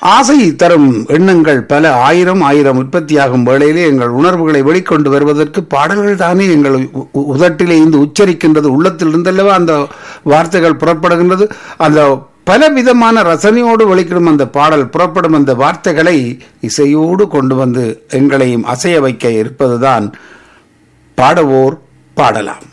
ஆசை தரும் எண்ணங்கள் பல ஆயிரம் உற்பத்தியாகும் வேளையிலே எங்கள் உணர்வுகளை வெளிக்கொண்டு வருவதற்கு பாடல்கள் தானே எங்கள் உதட்டிலே இருந்து உச்சரிக்கின்றது. உள்ளத்தில் இருந்தல்லவா அந்த வார்த்தைகள் புறப்படுகின்றது. அந்த பல விதமான ரசனையோடு வெளிக்கிடும் அந்த பாடல் புறப்படும் அந்த வார்த்தைகளை இசையோடு கொண்டு வந்து எங்களையும் அசைய வைக்க இருப்பதுதான் பாடுவோர் பாடலாம்.